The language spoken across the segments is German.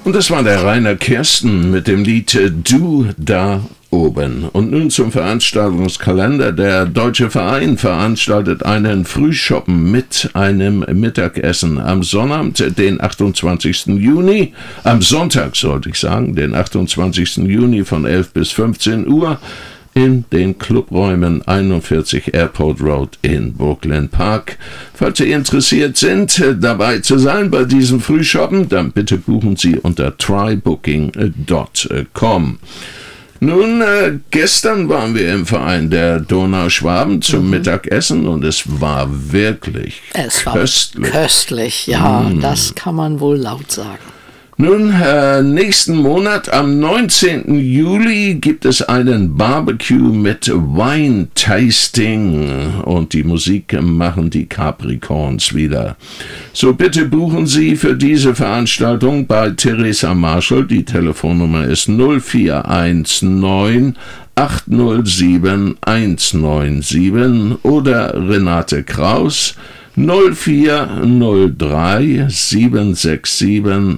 Und das war der Rainer Kersten mit dem Lied Du da oben. Und nun zum Veranstaltungskalender. Der Deutsche Verein veranstaltet einen Frühschoppen mit einem Mittagessen am Sonnabend, den 28. Juni, am Sonntag sollte ich sagen, den 28. Juni von 11 bis 15 Uhr in den Clubräumen 41 Airport Road in Brooklyn Park. Falls Sie interessiert sind, dabei zu sein bei diesem Frühshoppen, dann bitte buchen Sie unter trybooking.com. Nun, gestern waren wir im Verein der Donauschwaben zum Mittagessen und es war wirklich köstlich. Köstlich, ja, das kann man wohl laut sagen. Nun, nächsten Monat, am 19. Juli, gibt es einen Barbecue mit Wine-Tasting und die Musik machen die Capricorns wieder. So bitte buchen Sie für diese Veranstaltung bei Theresa Marshall. Die Telefonnummer ist 0419 807 197 oder Renate Kraus 0403 767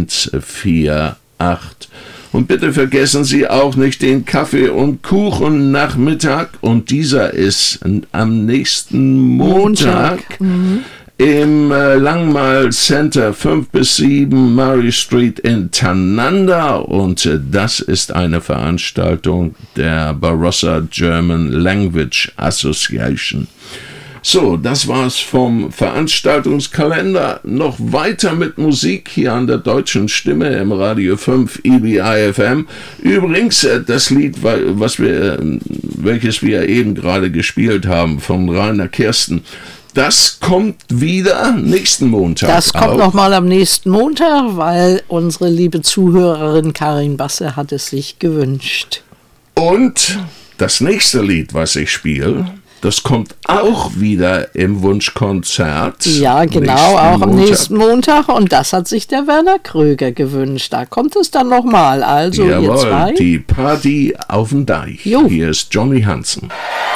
148. Und bitte vergessen Sie auch nicht den Kaffee- und Kuchen-Nachmittag. Und dieser ist am nächsten Montag. Im Langmal Center 5 bis 7 Murray Street in Tananda. Und das ist eine Veranstaltung der Barossa German Language Association. So, das war's vom Veranstaltungskalender. Noch weiter mit Musik hier an der Deutschen Stimme im Radio 5 EBI FM. Übrigens, das Lied, welches wir eben gerade gespielt haben, von Rainer Kersten, das kommt wieder nächsten Montag. Das kommt nochmal am nächsten Montag, weil unsere liebe Zuhörerin Karin Basse hat es sich gewünscht. Und das nächste Lied, was ich spiele, das kommt auch wieder im Wunschkonzert. Ja, genau, auch am nächsten Montag. Und das hat sich der Werner Kröger gewünscht. Da kommt es dann nochmal. Also, jawohl, ihr zwei. Die Party auf dem Deich. Jo. Hier ist Johnny Hansen.